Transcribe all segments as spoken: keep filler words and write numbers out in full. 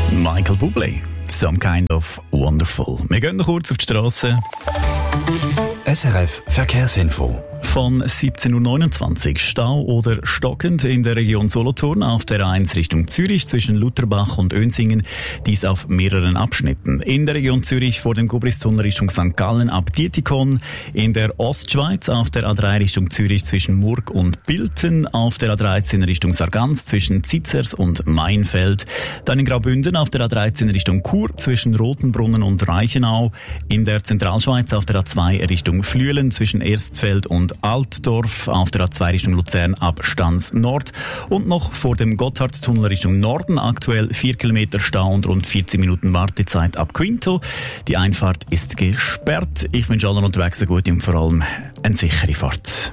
Michael Bublé, Some Kind of Wonderful. Wir gehen noch kurz auf die Strasse. S R F Verkehrsinfo. Von siebzehn Uhr neunundzwanzig Stau oder stockend in der Region Solothurn auf der A eins Richtung Zürich zwischen Lutherbach und Önsingen, dies auf mehreren Abschnitten. In der Region Zürich vor dem Gubristunnel Richtung Sankt Gallen ab Dietikon, in der Ostschweiz auf der A drei Richtung Zürich zwischen Murg und Bilten, auf der A dreizehn Richtung Sargans zwischen Zitzers und Mainfeld, dann in Graubünden auf der A dreizehn Richtung Chur zwischen Rotenbrunnen und Reichenau, in der Zentralschweiz auf der A zwei Richtung Flüelen zwischen Erstfeld und Altdorf, auf der A zwei Richtung Luzern ab Stans Nord und noch vor dem Gotthardtunnel Richtung Norden aktuell vier Kilometer Stau und rund vierzig Minuten Wartezeit ab Quinto. Die Einfahrt ist gesperrt. Ich wünsche allen unterwegs eine gute und vor allem eine sichere Fahrt.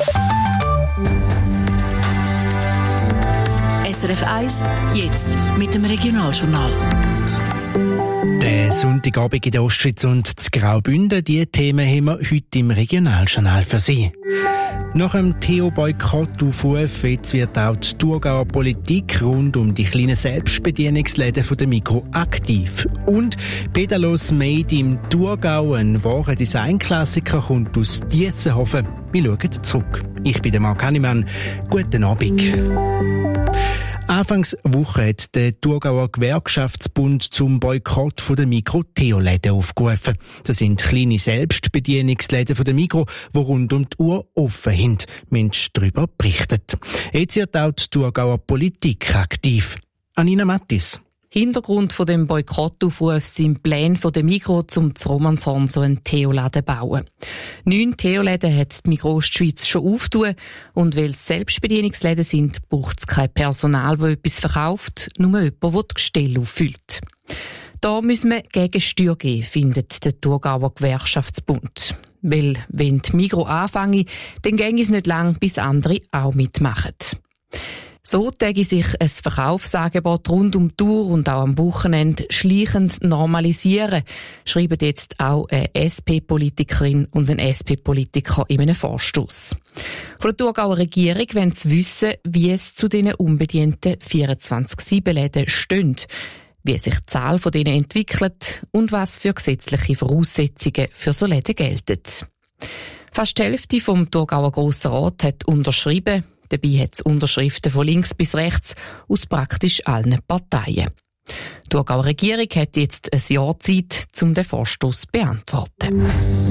S R F eins, jetzt mit dem Regionaljournal. Der Sonntagabend in der Ostschweiz und in Graubünden, diese Themen haben wir heute im Regionaljournal für Sie. Nach dem Theo-Boykott auf U F jetzt wird auch die Thurgauer Politik rund um die kleinen Selbstbedienungsläden von der Migros aktiv. Und Pedalos Made im Thurgau, ein wahrer Designklassiker, kommt aus Diessenhofen. Wir schauen zurück. Ich bin der Marc Hannemann. Guten Abend. Anfangs Woche hat der Thurgauer Gewerkschaftsbund zum Boykott von der Migros-Theo-Läden aufgerufen. Das sind kleine Selbstbedienungsläden von der Migros, die rund um die Uhr offen haben. Wir haben darüber berichtet. Jetzt wird auch die Thurgauer Politik aktiv. Anina Mattis. Hintergrund von dem Boykottaufruf sind Pläne von der Migros, um zu Romanshorn so einen Theo-Laden zu bauen. Neun Theo-Läden hat die Migros Schweiz schon aufgetan und weil es Selbstbedienungsläden sind, braucht es kein Personal, das etwas verkauft, nur jemand, der die Gestelle auffüllt. Da müssen wir Gegensteuer geben, findet der Thurgauer Gewerkschaftsbund. Weil, wenn die Migros anfangen, dann ginge es nicht lang, bis andere auch mitmachen. So täge sich ein Verkaufsangebot rund um die Tour und auch am Wochenende schleichend normalisieren, schreiben jetzt auch eine S P-Politikerin und ein S P-Politiker in einem Vorstoss. Von der Thurgauer Regierung wollen sie wissen, wie es zu diesen unbedienten vierundzwanzig sieben Läden steht, wie sich die Zahl von denen entwickelt und was für gesetzliche Voraussetzungen für so Läden gelten. Fast die Hälfte vom Thurgauer Grossen Rat hat unterschrieben. Dabei hat es Unterschriften von links bis rechts aus praktisch allen Parteien. Die Thurgauer Regierung hat jetzt ein Jahr Zeit, um den Vorstoss zu beantworten.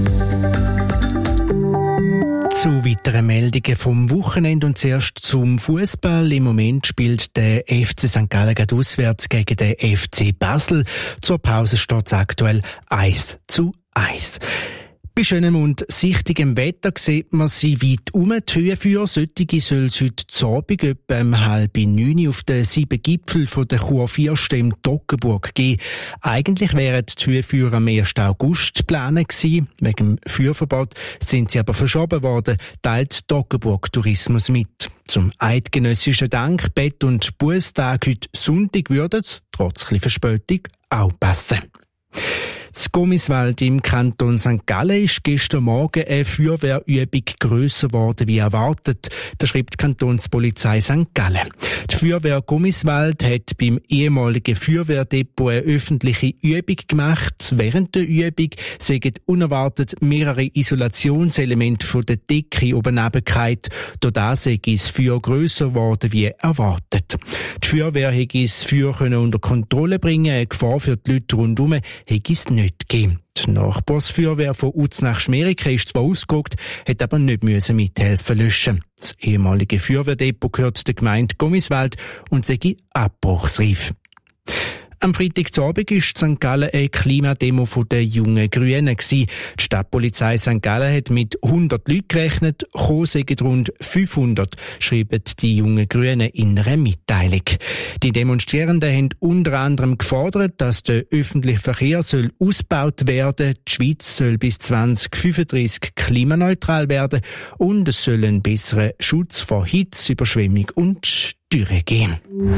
Zu weiteren Meldungen vom Wochenende und zuerst zum Fußball. Im Moment spielt der F C Sankt Gallen gerade auswärts gegen den F C Basel. Zur Pause steht es aktuell eins zu eins. Bei schönem und sichtigem Wetter sieht man sie weit um. Die Höhenfeuer, solche soll es heute Abend etwa um halb neun auf den sieben Gipfel von der Chur Vierste im Toggenburg geben. Eigentlich wären die Höhenfeuer am ersten August geplant gewesen. Wegen dem Feuerverbot sind sie aber verschoben worden, teilt Toggenburg Tourismus mit. Zum eidgenössischen Dank, Bett- und Bußtag heute Sonntag würde es, trotz ein bisschen Verspätung, auch passen. Das Gommiswald im Kanton Sankt Gallen ist gestern Morgen eine Feuerwehrübung grösser geworden wie erwartet. Das schreibt die Kantonspolizei Sankt Gallen. Die Feuerwehr Gommiswald hat beim ehemaligen Feuerwehrdepot eine öffentliche Übung gemacht. Während der Übung sind unerwartet mehrere Isolationselemente von der Decke oben runtergefallen. Dadurch sei das Feuer grösser geworden wie erwartet. Die Feuerwehr hätte das Feuer unter Kontrolle bringen können. Eine Gefahr für die Leute rundherum hätte es nicht gegeben. Die Nachbarsfeuerwehr von Uznach-Schmeriken ist zwar ausgerückt, hat aber nicht müssen mithelfen löschen. Das ehemalige Feuerwehrdepot gehört der Gemeinde Gommiswald und sei abbruchsreif. Am Freitagabend war Sankt Gallen eine Klimademo der jungen Grünen. Die Stadtpolizei Sankt Gallen hat mit hundert Leuten gerechnet, gekommen sind rund fünfhundert, schreiben die jungen Grünen in einer Mitteilung. Die Demonstrierenden haben unter anderem gefordert, dass der öffentliche Verkehr soll ausgebaut werden, die Schweiz soll bis zwanzig fünfunddreißig klimaneutral werden und es soll einen besseren Schutz vor Hitze, Überschwemmung und Dürre geben.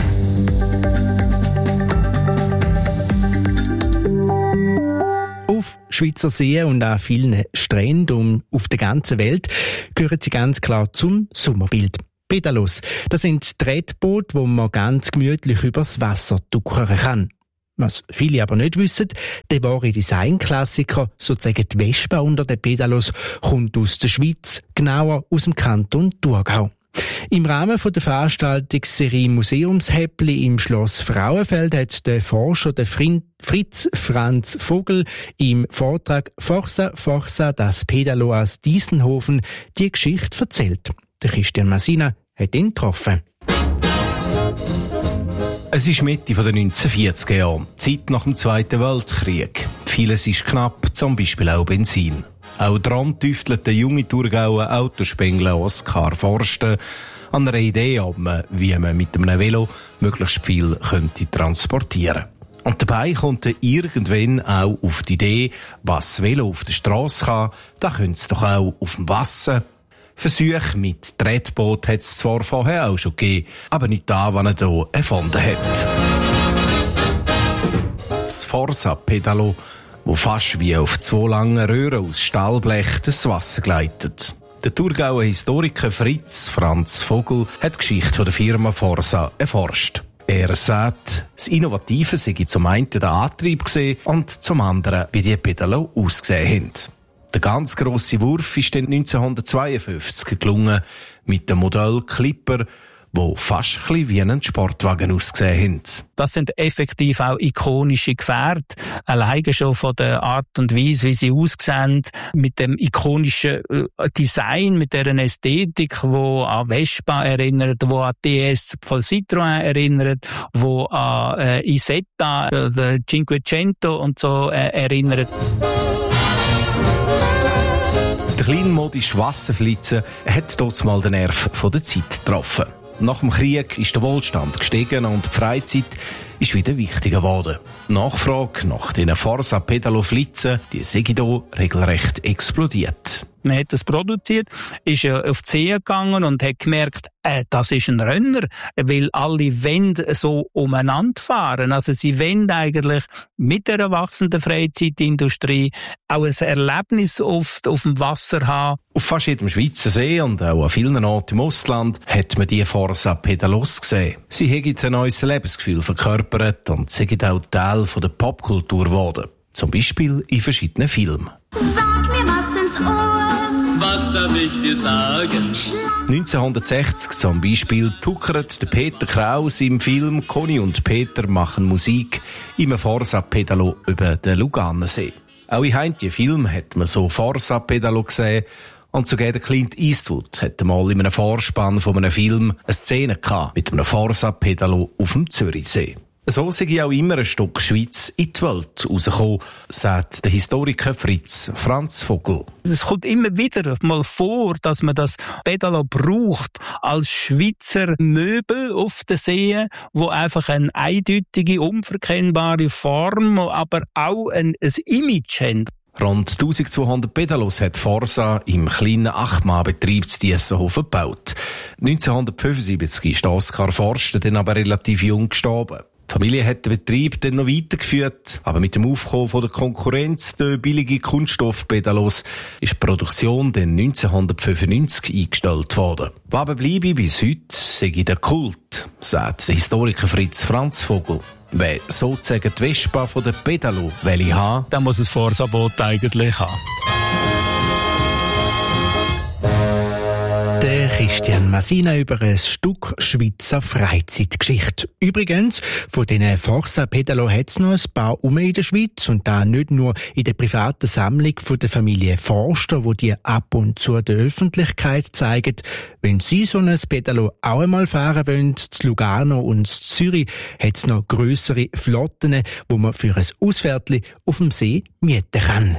Auf Schweizer Seen und an vielen Stränden auf der ganzen Welt gehören sie ganz klar zum Sommerbild. Pedalos, das sind Tretboote, wo man ganz gemütlich übers Wasser tuckern kann. Was viele aber nicht wissen, der wahre Designklassiker, sozusagen die Vespa unter den Pedalos, kommt aus der Schweiz, genauer aus dem Kanton Thurgau. Im Rahmen der Veranstaltungsserie Museumshäppli im Schloss Frauenfeld hat der Forscher der Fritz Franz Vogel im Vortrag Forza Forza das Pedalo aus Diessenhofen die Geschichte erzählt. Der Christian Masina hat ihn getroffen. Es ist Mitte der neunzehnhundertvierziger Jahre, Zeit nach dem Zweiten Weltkrieg. Vieles ist knapp, zum Beispiel auch Benzin. Auch daran tüftelt der junge Thurgauer Autospengler Oskar Forsten an einer Idee ab, wie man mit einem Velo möglichst viel könnte transportieren. Und dabei kommt er irgendwann auch auf die Idee, was das Velo auf der Strasse kann, da könnte es doch auch auf dem Wasser. Versuche mit Tretboot hat es zwar vorher auch schon gegeben, aber nicht da, was er hier erfunden hat. Das Forza Pedalo, wo fast wie auf zwei langen Röhren aus Stahlblech durchs Wasser gleitet. Der Thurgauer Historiker Fritz Franz Vogel hat die Geschichte der Firma Forza erforscht. Er sagt, das Innovative sei zum einen der Antrieb gesehen und zum anderen, wie die Pedalo ausgesehen haben. Der ganz grosse Wurf ist dann neunzehnhundertzweiundfünfzig gelungen mit dem Modell Clipper, wo fast ein bisschen wie ein Sportwagen ausgesehen haben. Das sind effektiv auch ikonische Gefährte. Alleine schon von der Art und Weise, wie sie aussehen, mit dem ikonischen Design, mit deren Ästhetik, wo an Vespa erinnert, wo an D S von Citroën erinnert, wo an äh, Isetta, äh, Cinquecento und so äh, erinnert. Der kleinmodische Wasserflitze hat dort mal den Nerv von der Zeit getroffen. Nach dem Krieg ist der Wohlstand gestiegen und die Freizeit ist wieder wichtiger geworden. Die Nachfrage nach diesen Forza Pedalo Flitzen, die sei hier regelrecht explodiert. Man hat das produziert, ist ja auf die See gegangen und hat gemerkt, äh, das ist ein Renner, weil alle Wände so umeinander fahren. Also sie wollen eigentlich mit der wachsenden Freizeitindustrie auch ein Erlebnis auf, auf dem Wasser haben. Auf fast jedem Schweizer See und auch an vielen Orten im Ostland hat man die Forza Pedalos gesehen. Sie haben ein neues Lebensgefühl verkörpert und sind auch Teil der Popkultur geworden. Zum Beispiel in verschiedenen Filmen. Sag mir was ins Ohr. Was darf ich dir sagen? neunzehnhundertsechzig zum Beispiel tuckert der Peter Kraus im Film «Conny und Peter machen Musik» im Forza Pedalo über den Luganensee. Auch in heimlichen Filmen hat man so Forza Pedalo gesehen und sogar der Clint Eastwood hatte mal in einem Vorspann von einem Film eine Szene gehabt mit einem Forza Pedalo auf dem Zürichsee. So sei auch immer ein Stück Schweiz in die Welt rausgekommen, sagt der Historiker Fritz Franz Vogel. Es kommt immer wieder mal vor, dass man das Pedalo braucht als Schweizer Möbel auf den Seen, wo einfach eine eindeutige, unverkennbare Form, aber auch ein, ein Image haben. Rund eintausendzweihundert Pedalos hat Forza im kleinen Acht-Mann-Betrieb zu Diessenhofen gebaut. neunzehnhundertfünfundsiebzig ist Oskar Forsten dann aber relativ jung gestorben. Die Familie hat den Betrieb dann noch weitergeführt, aber mit dem Aufkommen von der Konkurrenz der billigen Kunststoffpedalos ist die Produktion dann neunzehnhundertfünfundneunzig eingestellt worden. Was aber bleibe bis heute, sei der Kult, sagt der Historiker Fritz Franz Vogel. Wer sozusagen die Vespa von der Pedalo will haben, dann muss es Forza-Boot eigentlich haben. Der Christian Masina über ein Stück Schweizer Freizeitgeschichte. Übrigens, von diesen Forza Pedalo hat es noch ein paar rum in der Schweiz und da nicht nur in der privaten Sammlung von der Familie Forster, wo die ab und zu der Öffentlichkeit zeigen. Wenn Sie so ein Pedalo auch einmal fahren wollen, zu Lugano und zu Zürich, hat es noch grössere Flotten, wo man für ein Ausfährtli auf dem See mieten kann.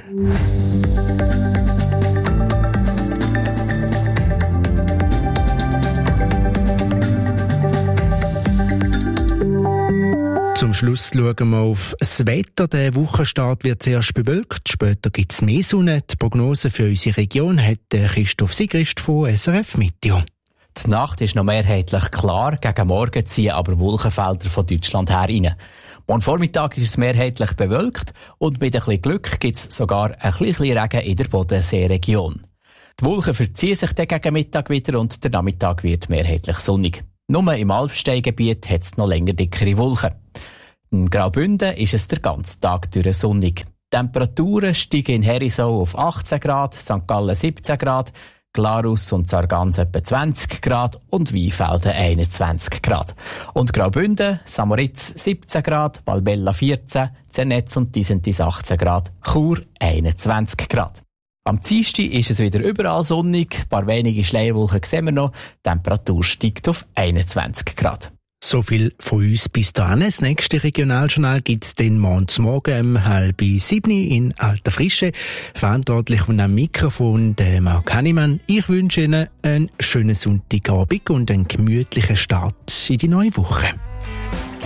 Zum Schluss schauen wir auf das Wetter. Der Wochenstart wird zuerst bewölkt, später gibt es mehr Sonne. Die Prognose für unsere Region hat Christoph Sigrist von S R F Meteo. Die Nacht ist noch mehrheitlich klar, gegen Morgen ziehen aber Wolkenfelder von Deutschland her rein. Morgen Vormittag ist es mehrheitlich bewölkt und mit ein bisschen Glück gibt es sogar ein bisschen Regen in der Bodenseeregion. Die Wolken verziehen sich dann gegen Mittag wieder und der Nachmittag wird mehrheitlich sonnig. Nur im Alpsteingebiet hat es noch länger dickere Wolken. In Graubünden ist es den ganzen Tag durch sonnig. Die Temperaturen steigen in Herisau auf achtzehn Grad, Sankt Gallen siebzehn Grad, Glarus und Sargans etwa zwanzig Grad und Weinfelden einundzwanzig Grad. Und Graubünden, Samoritz siebzehn Grad, Valbella vierzehn, Zernetz und Disentis achtzehn Grad, Chur einundzwanzig Grad. Am Dienstag ist es wieder überall sonnig, ein paar wenige Schleierwolken sehen wir noch, die Temperatur steigt auf einundzwanzig Grad. So viel von uns bis dahin. Das nächste Regionaljournal gibt es dann morgen Morgen um halb sieben in alter Frische. Verantwortlich und am Mikrofon der Marc Hannemann. Ich wünsche Ihnen einen schönen Sonntagabend und einen gemütlichen Start in die neue Woche.